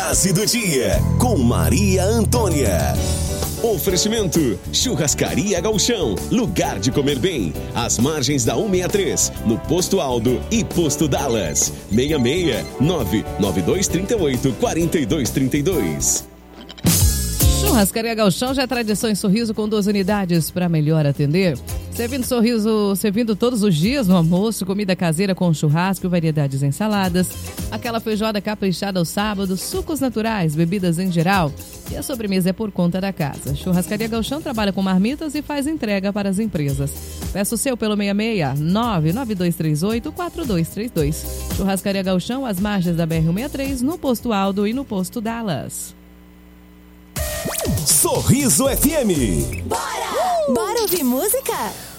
Frase do dia com Maria Antônia. Oferecimento: Churrascaria Gauchão, lugar de comer bem, às margens da 163, no Posto Aldo e Posto Dallas. 66-99238-4232. Churrascaria Gauchão já é tradição em Sorriso, com 2 unidades para melhor atender. Servindo todos os dias no almoço, comida caseira com churrasco e variedades em saladas, aquela feijoada caprichada aos sábados, sucos naturais, bebidas em geral, e a sobremesa é por conta da casa. Churrascaria Gauchão trabalha com marmitas e faz entrega para as empresas. Peça o seu pelo 66-99238-4232. Churrascaria Gauchão, às margens da BR-163, no Posto Aldo e no Posto Dallas. Sorriso FM. Bora! Bora ouvir música?